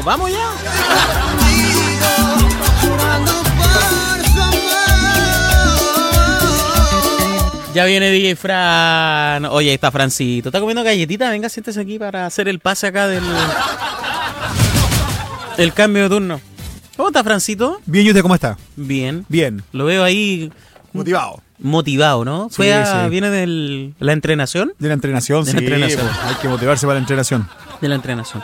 vamos ya. Ya viene DJ Fran. Oye, ahí está Francito. ¿Está comiendo galletita? Venga, siéntese aquí para hacer el pase acá del el cambio de turno. ¿Cómo está, Francito? Bien, ¿y usted cómo está? Bien. Bien. Lo veo ahí... Motivado, ¿no? Sí, sí. ¿Viene de la entrenación? De la entrenación, De sí. la entrenación. Pues, hay que motivarse para la entrenación. De la entrenación.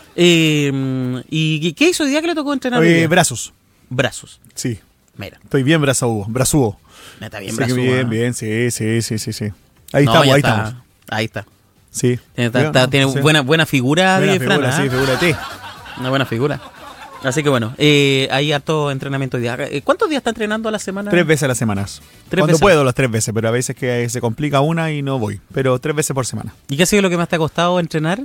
¿Y qué hizo hoy día que le tocó entrenar? Hoy día? Brazos. Brazos. Sí. Mira. Estoy bien brazudo. Está bien Sí, brazudo. bien, sí. Ahí estamos. Ahí está. Sí. Tiene buena figura de Fran, ¿eh? Sí, figura de té. Una buena figura. Así que bueno, hay harto entrenamiento hoy día. ¿Cuántos días está entrenando a la semana? 3 veces a la semana. Cuando puedo, las 3 veces, pero a veces que se complica una y no voy. Pero 3 veces por semana. ¿Y qué ha sido lo que más te ha costado entrenar?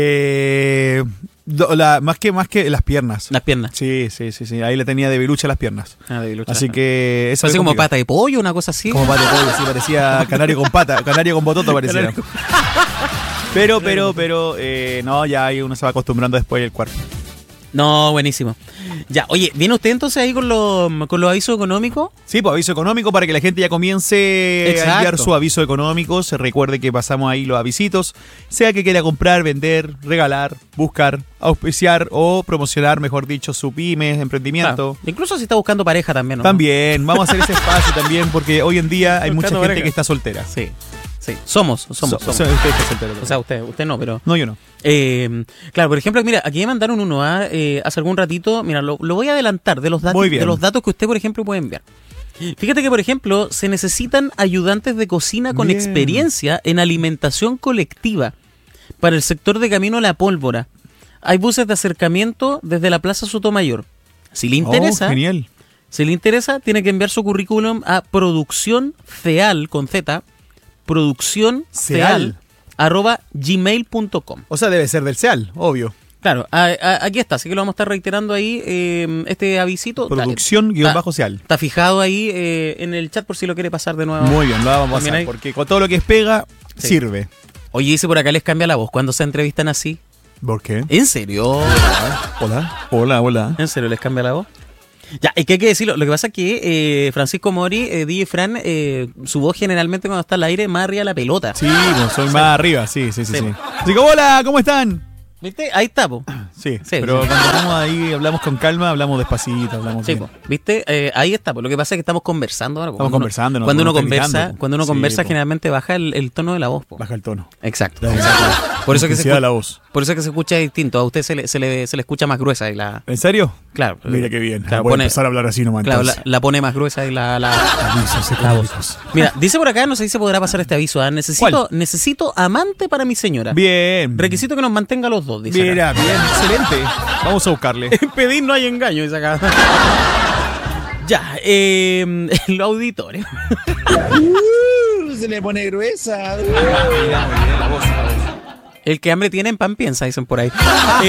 Más que las piernas. Las piernas. Sí. Ahí le tenía debilucha las piernas. Debilucha. Así que eso así como pata de pollo, una cosa así. Como pata de pollo, sí, parecía canario con pata, canario con bototo parecía. Pero, no, ya ahí uno se va acostumbrando después del cuerpo. No, buenísimo. Ya, oye, ¿viene usted entonces ahí con los avisos económicos? Sí, pues aviso económico para que la gente ya comience a enviar su aviso económico. Se recuerde que pasamos ahí los avisitos, sea que quiera comprar, vender, regalar, buscar, auspiciar o promocionar, mejor dicho, su pyme, emprendimiento. Claro. Incluso si está buscando pareja también, ¿no? También, vamos a hacer ese espacio también porque hoy en día hay mucha gente que está soltera. Sí. Somos. Usted está soltero. O sea, usted no, pero... No, yo no. Claro, por ejemplo, mira, aquí me mandaron uno hace algún ratito. Mira, lo voy a adelantar de los datos que usted, por ejemplo, puede enviar. Fíjate que, por ejemplo, se necesitan ayudantes de cocina con experiencia en alimentación colectiva para el sector de Camino La Pólvora. Hay buses de acercamiento desde la Plaza Sotomayor. Si le interesa, genial. Si le interesa, tiene que enviar su currículum a producciónfeal con Z, producciónfeal@gmail.com. O sea, debe ser del CEAL, obvio. Claro, aquí está, así que lo vamos a estar reiterando ahí, este avisito. Producción-CEAL. Está fijado ahí en el chat por si lo quiere pasar de nuevo. Muy bien, lo vamos a pasar, porque con todo lo que es pega, sirve. Oye, dice por acá, les cambia la voz cuando se entrevistan así. ¿Por qué? ¿En serio? Hola. ¿En serio les cambia la voz? Ya, y que hay que decirlo, lo que pasa es que Francisco Mori, DJ Fran, su voz generalmente cuando está al aire más arriba de la pelota. Sí, pues soy más arriba, sí. Así que, hola, ¿cómo están? ¿Viste? Ahí está, po. Sí, pero cuando estamos ahí, hablamos con calma, hablamos despacito, hablamos bien. ¿Viste? Ahí está, po. Lo que pasa es que estamos conversando ahora. Estamos conversando. Cuando uno conversa, generalmente baja el tono de la voz, po. Baja el tono. Exacto. Por eso que se la voz. Por eso que se escucha distinto. A usted se le escucha más gruesa. ¿En serio? Claro. Mira qué bien. Claro, voy a empezar a hablar así nomás. Claro, la pone más gruesa y la voz. Mira, dice por acá, no sé si se podrá pasar este aviso. Necesito amante para mi señora. Bien. Requisito que nos mantenga los dos, dice. Mira, bien, excelente. Vamos a buscarle. En pedir no hay engaño, dice acá. Ya, los auditores. Se le pone gruesa. La voz. El que hambre tiene en pan piensa, dicen por ahí.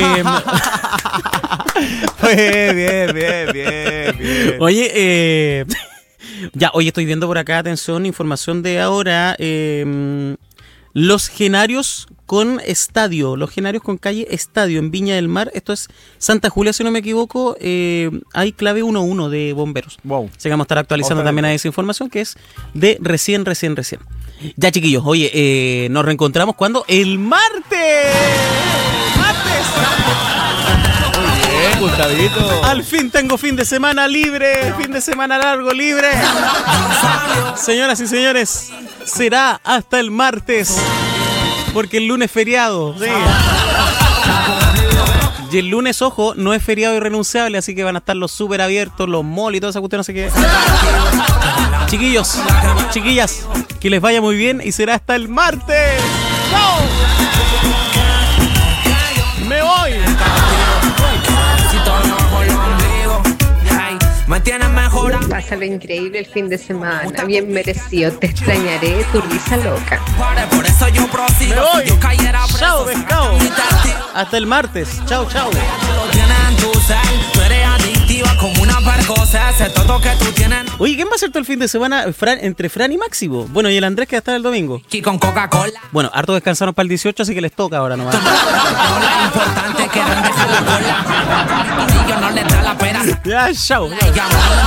Bien. Oye, ya, hoy estoy viendo por acá, atención, información de ahora. Los Genarios con estadio, los Genarios con calle estadio en Viña del Mar. Esto es Santa Julia, si no me equivoco. Hay clave 11 de bomberos. Wow. Así que vamos a estar actualizando también a esa información que es de recién. Ya, chiquillos, oye, nos reencontramos cuando el martes. Bien, Gustavito. Al fin tengo fin de semana libre, fin de semana largo libre. Señoras y señores, será hasta el martes, porque el lunes es feriado. Sí. Y el lunes, ojo, no es feriado irrenunciable, así que van a estar los súper abiertos, los malls y toda esa cuestión, no sé qué. Chiquillos, chiquillas, que les vaya muy bien y será hasta el martes. ¡Chao! ¡Me voy! Pásalo increíble el fin de semana, bien merecido, te extrañaré, tu risa loca. Me voy. Chao, pescado. Hasta el martes. Chao. Oye, ¿quién va a ser todo el fin de semana entre Fran y Máximo? Bueno, y el Andrés que va a estar el domingo. Y con Coca-Cola. Bueno, harto descansaron para el 18, así que les toca ahora nomás. Lo importante que dejar la cola. Ya, chao.